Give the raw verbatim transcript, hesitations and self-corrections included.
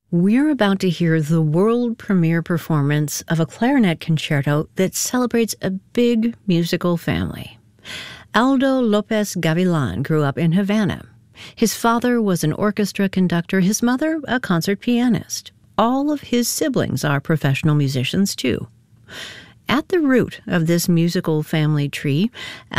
We're about to hear the world premiere performance of a clarinet concerto that celebrates a big musical family. Aldo Lopez Gavilan grew up in Havana. His father was an orchestra conductor, his mother a concert pianist. All of his siblings are professional musicians, too. At the root of this musical family tree,